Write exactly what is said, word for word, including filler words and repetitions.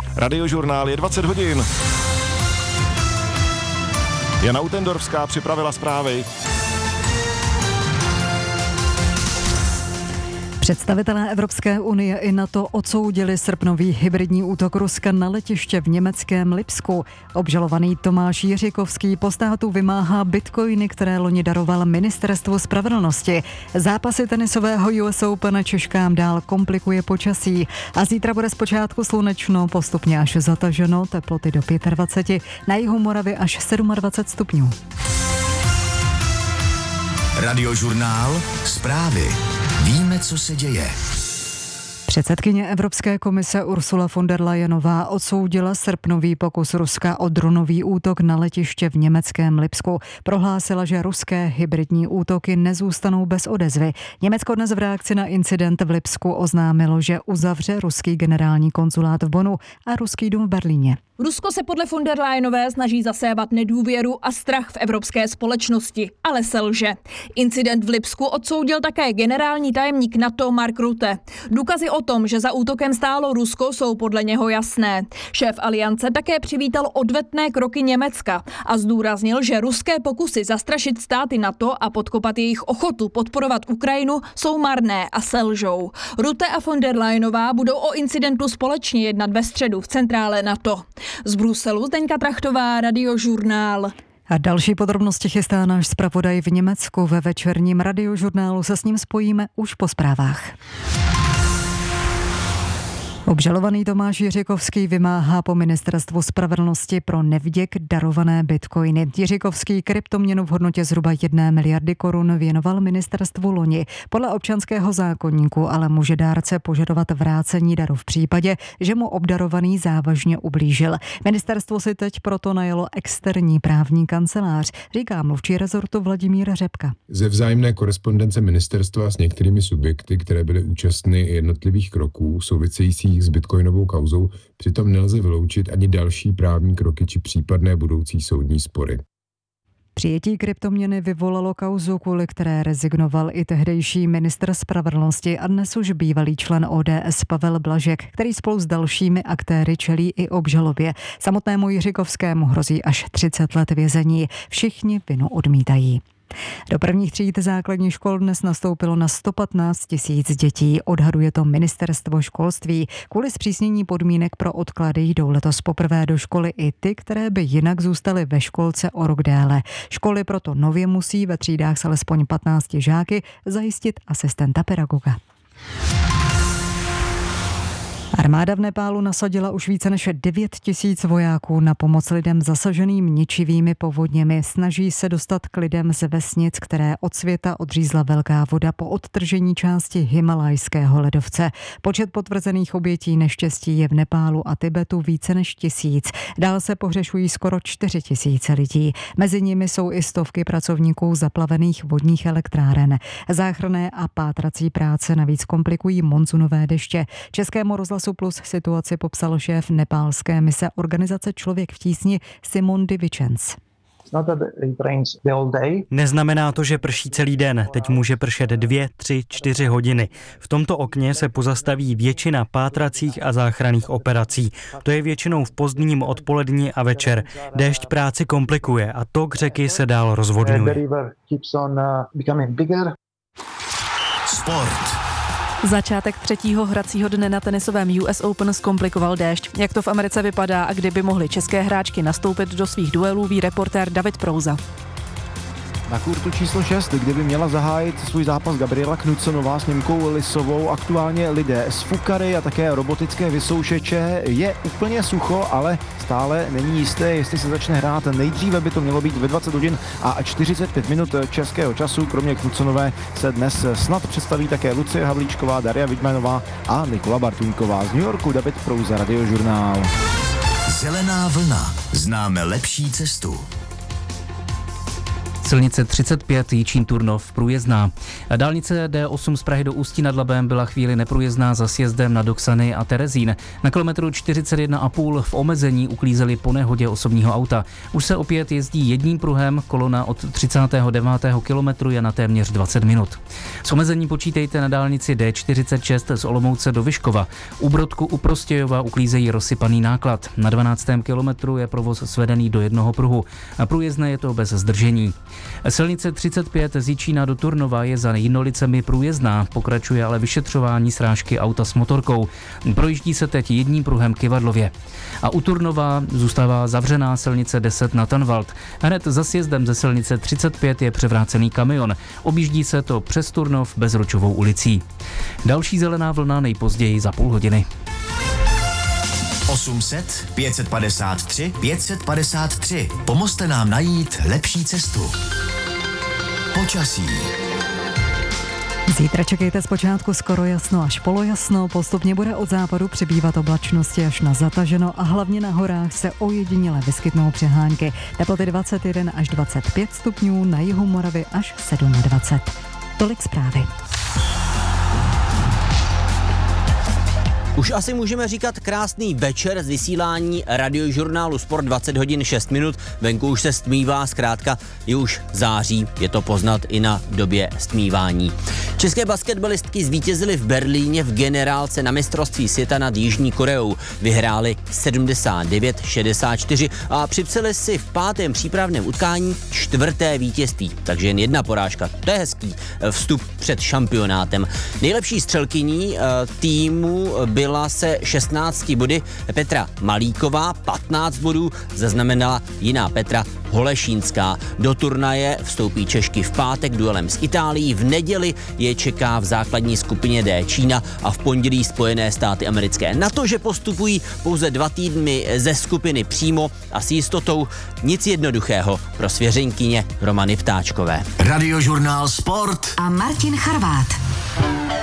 Radiožurnál je dvacet hodin. Jana Utendorfská připravila zprávy. Představitelé Evropské unie i NATO odsoudili srpnový hybridní útok Ruska na letiště v německém Lipsku. Obžalovaný Tomáš Jiříkovský po státu vymáhá bitcoiny, které loni daroval Ministerstvu spravedlnosti. Zápasy tenisového U S Open Češkám dál komplikuje počasí. A zítra bude zpočátku slunečno, postupně až zataženo, teploty do dvacet pět, na jihu Moravy až dvacet sedm stupňů. Radiožurnál, zprávy. Víme, co se děje. Předsedkyně Evropské komise Ursula von der Leyenová odsoudila srpnový pokus Ruska o dronový útok na letiště v německém Lipsku. Prohlásila, že ruské hybridní útoky nezůstanou bez odezvy. Německo dnes v reakci na incident v Lipsku oznámilo, že uzavře ruský generální konzulát v Bonnu a ruský dům v Berlíně. Rusko se podle von der Leyenové snaží zasévat nedůvěru a strach v evropské společnosti, ale selže. Incident v Lipsku odsoudil také generální tajemník NATO Mark Rutte. Důkazy o tom, že za útokem stálo Rusko, jsou podle něho jasné. Šéf aliance také přivítal odvetné kroky Německa a zdůraznil, že ruské pokusy zastrašit státy NATO a podkopat jejich ochotu podporovat Ukrajinu jsou marné a selžou. Rutte a von der Leyenová budou o incidentu společně jednat ve středu v centrále NATO. Z Bruselu Zdeňka Trachtová, Radiožurnál. A další podrobnosti chystá náš zpravodaj v Německu. Ve večerním Radiožurnálu se s ním spojíme už po zprávách. Obžalovaný Tomáš Jiříkovský vymáhá po Ministerstvu spravedlnosti pro nevděk darované bitcoiny. Jiříkovský kryptoměnu v hodnotě zhruba jedné miliardy korun věnoval ministerstvu loni. Podle občanského zákoníku ale může dárce požadovat vrácení daru v případě, že mu obdarovaný závažně ublížil. Ministerstvo si teď proto najelo externí právní kancelář, říká mluvčí rezortu Vladimír Řepka. Ze vzájemné korespondence ministerstva s některými subjekty, které byly účastny jednotlivých kroků souvisejících s bitcoinovou kauzou, přitom nelze vyloučit ani další právní kroky či případné budoucí soudní spory. Přijetí kryptoměny vyvolalo kauzu, kvůli které rezignoval i tehdejší ministr spravedlnosti a dnes už bývalý člen O D S Pavel Blažek, který spolu s dalšími aktéry čelí i obžalobě. Samotnému Jiříkovskému hrozí až třicet let vězení. Všichni vinu odmítají. Do prvních tříd základních škol dnes nastoupilo na sto patnáct tisíc dětí, odhaduje to Ministerstvo školství. Kvůli zpřísnění podmínek pro odklady jdou letos poprvé do školy i ty, které by jinak zůstaly ve školce o rok déle. Školy proto nově musí ve třídách s alespoň patnácti žáky zajistit asistenta pedagoga. Armáda v Nepálu nasadila už více než devět tisíc vojáků na pomoc lidem zasaženým ničivými povodněmi. Snaží se dostat k lidem z vesnic, které od světa odřízla velká voda po odtržení části himalajského ledovce. Počet potvrzených obětí neštěstí je v Nepálu a Tibetu více než tisíc. Dál se pohřešují skoro čtyři tisíce lidí. Mezi nimi jsou i stovky pracovníků zaplavených vodních elektráren. Záchranné a pátrací práce navíc komplikují monzunové deště. Českému rozhlasu Plus situaci popsal šéf nepálské mise organizace Člověk v tísni Simon Divičens. Neznamená to, že prší celý den. Teď může pršet dvě, tři, čtyři hodiny. V tomto okně se pozastaví většina pátracích a záchranných operací. To je většinou v pozdním odpolední a večer. Déšť práci komplikuje a tok řeky se dál rozvodňuje. Sport. Začátek třetího hracího dne na tenisovém U S Open zkomplikoval déšť. Jak to v Americe vypadá a kdyby mohly české hráčky nastoupit do svých duelů, ví reportér David Prouza. Na kurtu číslo šest, kde by měla zahájit svůj zápas Gabriela Knudsenová s Němkou Lisovou, aktuálně lidé z fukary a také robotické vysoušeče, je úplně sucho, ale stále není jisté, jestli se začne hrát. Nejdříve by to mělo být ve dvacet hodin a čtyřicet pět minut českého času. Kromě Knudsenové se dnes snad představí také Lucie Havlíčková, Daria Vidmanová a Nikola Bartuňková. Z New Yorku David Prouza, Radiožurnál. Zelená vlna. Známe lepší cestu. Silnice třicet pět Jičín-Turnov průjezdná. Dálnice D osm z Prahy do Ústí nad Labem byla chvíli neprůjezdná za sjezdem na Doksany a Terezín. Na kilometru čtyřicet jedna a půl v omezení uklízeli po nehodě osobního auta. Už se opět jezdí jedním pruhem, kolona od třicátého devátého kilometru je na téměř dvacet minut. S omezením počítejte na dálnici D čtyřicet šest z Olomouce do Vyškova. U Brodku u Prostějova uklízejí rozsypaný náklad. Na dvanáctém kilometru je provoz svedený do jednoho pruhu. A průjezdné je to bez zdržení. Silnice třicet pět z Jičína do Turnova je za Jinolicemi průjezdná, pokračuje ale vyšetřování srážky auta s motorkou. Projíždí se teď jedním pruhem k Ivadlově. A u Turnova zůstává zavřená silnice deset na Tanvald. Hned za sjezdem ze silnice třicet pět je převrácený kamion. Objíždí se to přes Turnov Bezručovou ulicí. Další zelená vlna nejpozději za půl hodiny. osm set, pět set padesát tři, pět set padesát tři. Pomozte nám najít lepší cestu. Počasí. Zítra čekejte zpočátku skoro jasno až polojasno, postupně bude od západu přibývat oblačnosti až na zataženo a hlavně na horách se ojediněle vyskytnou přehánky. Teploty dvacet jedna až dvacet pět stupňů, na jihu Moravy až dvacet sedm. Tolik zprávy. Už asi můžeme říkat krásný večer z vysílání radiožurnálu Sport dvacet hodin šest minut. Venku už se stmívá, zkrátka je už září, je to poznat i na době stmívání. České basketbalistky zvítězily v Berlíně v generálce na mistrovství světa nad Jižní Koreou. Vyhráli sedmdesát devět šedesát čtyři a připsali si v pátém přípravném utkání čtvrté vítězství. Takže jen jedna porážka, to je hezký vstup před šampionátem. Nejlepší střelkyní týmu byla se šestnácti body Petra Malíková, patnáct bodů zaznamenala jiná Petra Holešínská. Do turnaje vstoupí Češky v pátek duelem s Itálií, v neděli je čeká v základní skupině D Čína a v pondělí Spojené státy americké. Na to, že postupují pouze dva týdny ze skupiny přímo a s jistotou nic jednoduchého pro svěřenkyně Romany Ptáčkové. Radiožurnál Sport a Martin Charvát.